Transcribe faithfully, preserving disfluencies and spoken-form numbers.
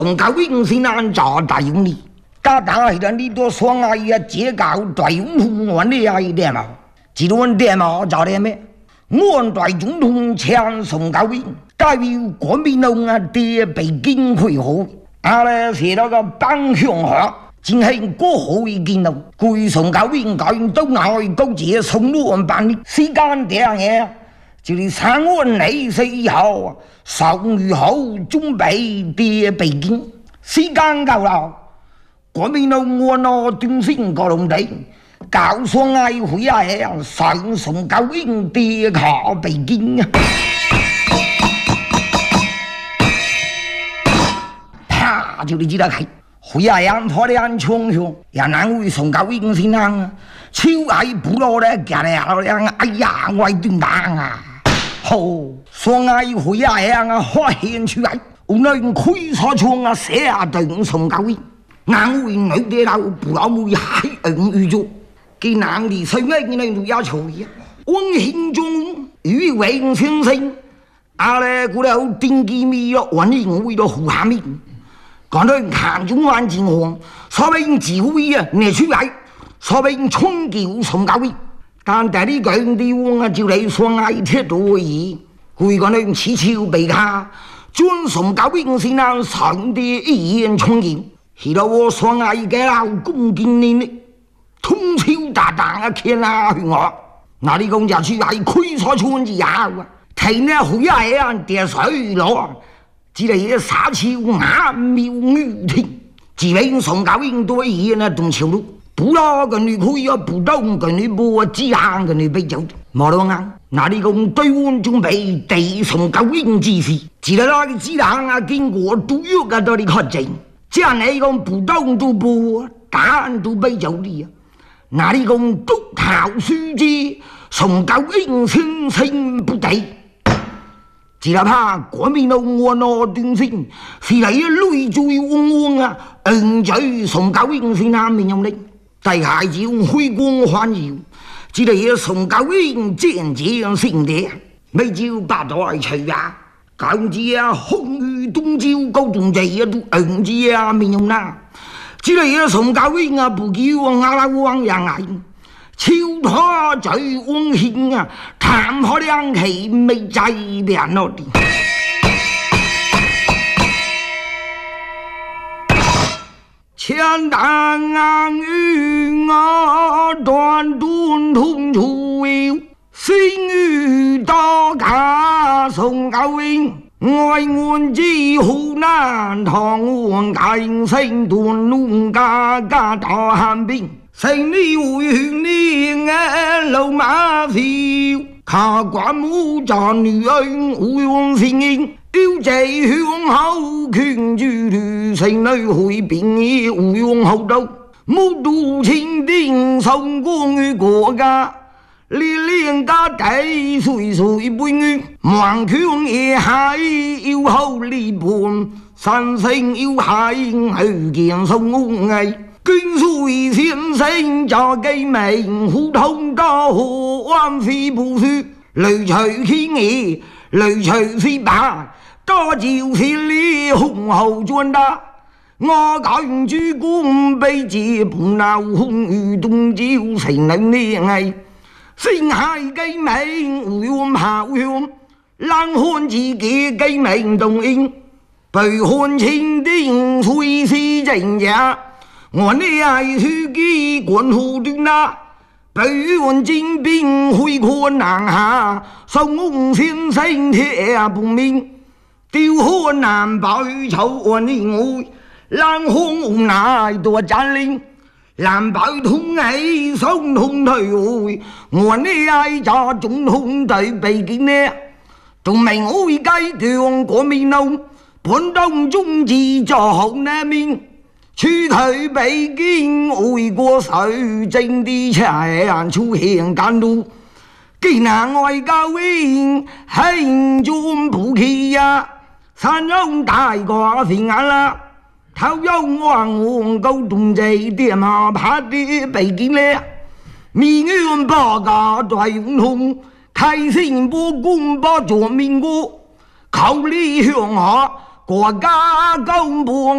ông cao vinh xin ăn trò đại用力，大大的你多双啊呀，结构大用途我的啊一点嘛，几多人点嘛找点没？我大中通强宋高vinh，代表国民党啊的北京会合，阿来写到个帮向下。今係過好已見到，據宋高vinh講東海高鐵送路安辦理，時間點嘅，就係三月二十一號上午後準備啲北京，時間夠啦。國民黨我攞短線個龍地，搞雙愛會啊上宋高vinh啲考北京啊！啪就你知道係。會啊人破的人衝向，也難為宋高vinh先生啊！超愛不落咧，夾嚟下咧，哎呀，我斷蛋啊！好，雙愛會啊人啊，發現出來，我那開鎖窗啊，寫下對宋高vinh，難為女的老不老母還恩於足，給男的誰愛你那要求呀？我心中與為先生，阿咧古了定機密了，萬一為了胡下面。講到看中環情況，所謂指揮啊，你出來，所謂衝叫宋高vinh，但係呢個地方啊，就嚟雙愛鐵道而，佢講到此超被卡，將宋高vinh先生上啲意見衝叫，係到我雙愛嘅老公見你呢，通超大大啊，天啊去我，嗱你講就出來開鎖窗之後啊，睇呢會啊人跌水落。只係沙丘雅妙語聽，只為宋高vinh對意呢動潮路，不拉跟你可以啊，不動跟你波，只行跟你被走，冇得啱。那你講對岸準備對宋高vinh指示，只係那個只行啊經過都要個到你確證，即係你講不動都波，但都被走啲啊。那你講督頭書記宋高vinh先生不對。只係怕國民黨我攞短線，是嚟累追汪汪啊！恩罪宋高vinh先生面用力，大海照虛光環繞，只係宋高vinh戰戰勝地，未照八代隨啊！講之啊，紅雨東照高中這一都恩之啊面用啦，只係宋高vinh啊不叫阿拉汪人嗌。超拖最溫馨啊，談可兩期未制變落啲。千單硬與我斷斷通處星與多假宋高vinh，愛岸之好難堂岸解聲斷亂家家大寒冰。成你會勸你嘅老馬票，卡關冇賺女人會往先應，要這向後權住條成女會變嘢會往後到，冇度千丁送光於國家，你連家底歲歲半月，橫強也係要後離盤，三星要係去見送藝。捐水先生就記名，互通到河灣非不輸，雷隨天意，雷隨非白，多照是你紅後轉達。我講主公被接盤鬧空與東照成能力藝，先係記名會往後向，冷看自己記名動應，被看清定隨是正也。我呢係書記管好端啦，被換精兵會困難下，宋先生鐵半面，雕漢南北草岸連愛，冷空無奈多佔領，南北通起雙通退會，我呢係就總統對北京呢，仲明會解強國民黨，本當中治作好那面。出去北京回過水政啲車人出現間路，既然外交員係中不起呀，山中大個平安啦，頭有我我高東這點下拍啲北京咧，民怨報告大用通，開心波公報做民國，考慮向下國家公布。